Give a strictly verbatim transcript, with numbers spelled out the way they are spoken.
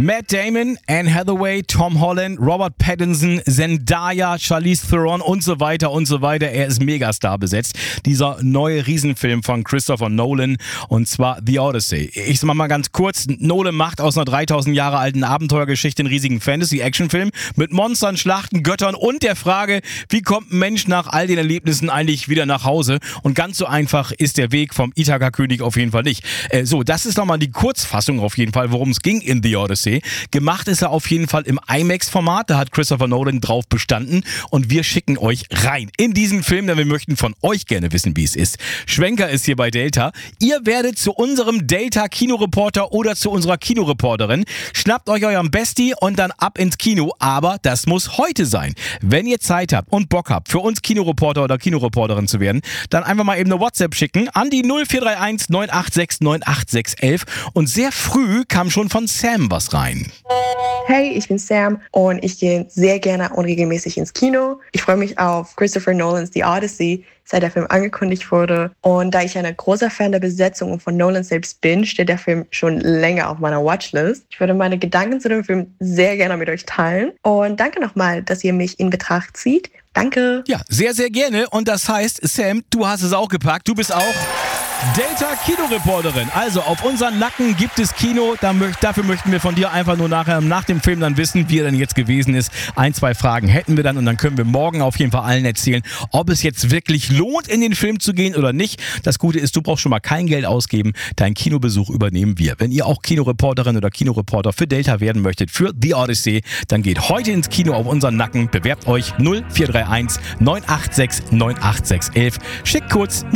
Matt Damon, Anne Hathaway, Tom Holland, Robert Pattinson, Zendaya, Charlize Theron und so weiter und so weiter. Er ist Megastar besetzt. Dieser neue Riesenfilm von Christopher Nolan, und zwar The Odyssey. Ich sag mal ganz kurz, Nolan macht aus einer dreitausend Jahre alten Abenteuergeschichte einen riesigen Fantasy-Action-Film mit Monstern, Schlachten, Göttern und der Frage, wie kommt ein Mensch nach all den Erlebnissen eigentlich wieder nach Hause? Und ganz so einfach ist der Weg vom Ithaka-König auf jeden Fall nicht. Äh, so, das ist nochmal die Kurzfassung auf jeden Fall, worum es ging in The Odyssey. Gemacht ist er auf jeden Fall im IMAX-Format, da hat Christopher Nolan drauf bestanden, und wir schicken euch rein in diesen Film, denn wir möchten von euch gerne wissen, wie es ist. Schwenker ist hier bei Delta. Ihr werdet zu unserem Delta-Kinoreporter oder zu unserer Kinoreporterin. Schnappt euch euren Bestie und dann ab ins Kino, aber das muss heute sein. Wenn ihr Zeit habt und Bock habt, für uns Kinoreporter oder Kinoreporterin zu werden, dann einfach mal eben eine WhatsApp schicken an die null vier drei eins neun acht sechs neun acht sechs eins. Und sehr früh kam schon von Sam was rein. Hey, ich bin Sam und ich gehe sehr gerne und regelmäßig ins Kino. Ich freue mich auf Christopher Nolans The Odyssey, seit der Film angekündigt wurde. Und da ich ein großer Fan der Besetzung und von Nolan selbst bin, steht der Film schon länger auf meiner Watchlist. Ich würde meine Gedanken zu dem Film sehr gerne mit euch teilen. Und danke nochmal, dass ihr mich in Betracht zieht. Danke. Ja, sehr, sehr gerne. Und das heißt, Sam, du hast es auch gepackt. Du bist auch Delta-Kinoreporterin. Also auf unseren Nacken gibt es Kino. Dafür möchten wir von dir einfach nur nachher nach dem Film dann wissen, wie er denn jetzt gewesen ist. Ein, zwei Fragen hätten wir dann und dann können wir morgen auf jeden Fall allen erzählen, ob es jetzt wirklich lohnt, in den Film zu gehen oder nicht. Das Gute ist, du brauchst schon mal kein Geld ausgeben. Deinen Kinobesuch übernehmen wir. Wenn ihr auch Kinoreporterin oder Kinoreporter für Delta werden möchtet, für The Odyssey, dann geht heute ins Kino auf unseren Nacken. Bewerbt euch null vier drei eins neun acht sechs neun acht sechs eins. Schickt kurz